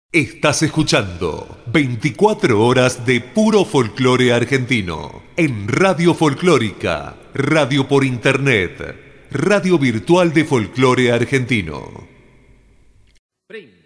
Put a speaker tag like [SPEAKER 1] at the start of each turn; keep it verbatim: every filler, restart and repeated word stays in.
[SPEAKER 1] Estás escuchando veinticuatro horas de puro folclore argentino en Radio Folclórica, radio por internet, radio virtual de folclore argentino.